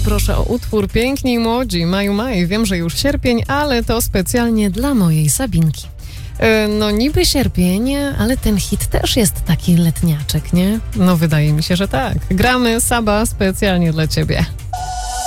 poproszę o utwór Piękni i Młodzi, Maju Maj. Wiem, że już sierpień, ale to specjalnie dla mojej Sabinki. No niby sierpień, ale ten hit też jest taki letniaczek, nie? No wydaje mi się, że tak. Gramy Saba specjalnie dla ciebie.